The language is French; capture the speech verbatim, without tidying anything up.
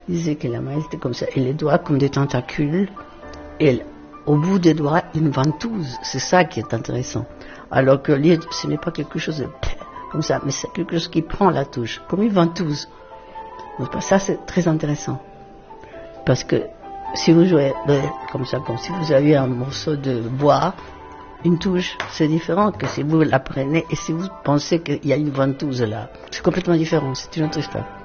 Il disait que la main était comme ça, et les doigts comme des tentacules, et au bout des doigts, une ventouse. C'est ça qui est intéressant. Alors que l'île, ce n'est pas quelque chose de comme ça, mais c'est quelque chose qui prend la touche, comme une ventouse. Donc ça, c'est très intéressant. Parce que si vous jouez comme ça, comme si vous aviez un morceau de bois, une touche, c'est différent que si vous la prenez et si vous pensez qu'il y a une ventouse là. C'est complètement différent, c'est une autre histoire.